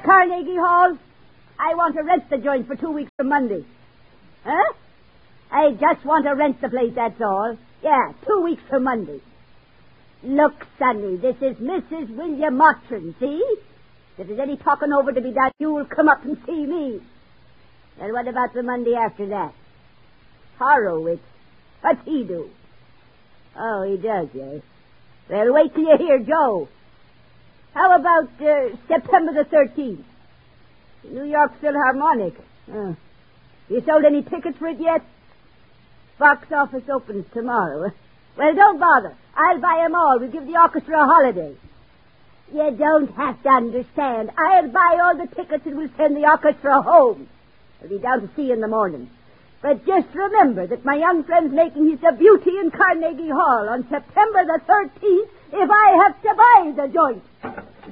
at Carnegie Hall? I want to rent the joint for 2 weeks from Monday. Huh? I just want to rent the place, that's all. Yeah, 2 weeks from Monday. Look, Sonny, this is Mrs. William Mottram, see? If there's any talking over to be done, you'll come up and see me. And what about the Monday after that? Horowitz. What's he do? Oh, he does, yes. Well, wait till you hear Joe. How about September the 13th? New York Philharmonic. You sold any tickets for it yet? Box office opens tomorrow. Well, don't bother. I'll buy 'em all. We'll give the orchestra a holiday. You don't have to understand. I'll buy all the tickets and we'll send the orchestra home. I'll be down to see you in the morning. But just remember that my young friend's making his debut in Carnegie Hall on September the 13th if I have to buy the joint.